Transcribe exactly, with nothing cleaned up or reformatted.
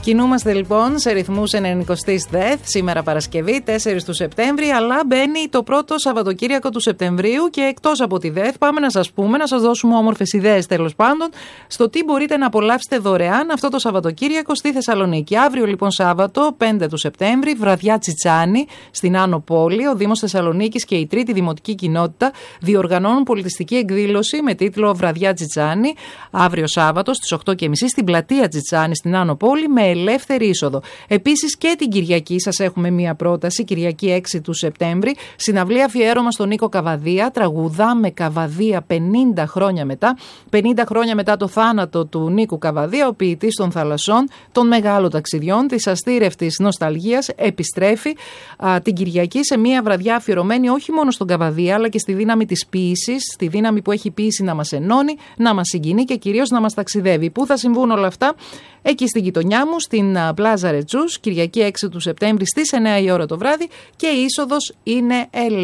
Κινούμαστε λοιπόν σε ρυθμούς ενενηκοστής ΔΕΘ, σήμερα Παρασκευή, τέσσερις του Σεπτέμβρη, αλλά μπαίνει το πρώτο Σαββατοκύριακο του Σεπτεμβρίου και εκτός από τη ΔΕΘ πάμε να σας πούμε, να σας δώσουμε όμορφες ιδέες τέλος πάντων, στο τι μπορείτε να απολαύσετε δωρεάν αυτό το Σαββατοκύριακο στη Θεσσαλονίκη. Αύριο λοιπόν Σάββατο, πέντε του Σεπτέμβρη, βραδιά Τσιτσάνι στην Άνω Πόλη. Ο Δήμος Θεσσαλονίκης και η Τρίτη Δημοτική Κοινότητα διοργανώνουν πολιτιστική εκδήλωση με τίτλο Βραδιά Τσιτσάνι, αύριο Σάββατο στις οκτώ και μισή στην πλατεία Τσιτσάνι στην Άνω Πόλη με ελεύθερη είσοδο. Επίσης και την Κυριακή σας έχουμε μία πρόταση, Κυριακή έξι του Σεπτέμβρη, συναυλία αφιέρωμα στον Νίκο Καβαδία, τραγουδάμε Καβαδία πενήντα χρόνια μετά, πενήντα χρόνια μετά το θάνατο του Νίκου Καβαδία, ο ποιητής των θαλασσών, των μεγάλων ταξιδιών, της αστήρευτης νοσταλγίας, επιστρέφει α, την Κυριακή σε μία βραδιά αφιερωμένη όχι μόνο στον Καβαδία, αλλά και στη δύναμη της ποίησης, στη δύναμη που έχει ποίηση να μας ενώνει, να μας συγκινεί και κυρίως να μας ταξιδεύει. Πού θα συμβούν όλα αυτά? Εκεί στην γειτονιά μου, στην Πλάζα Ρετσούς, Κυριακή έξι του Σεπτέμβρη στις εννιά η ώρα το βράδυ και η είσοδος είναι ελεύθερη.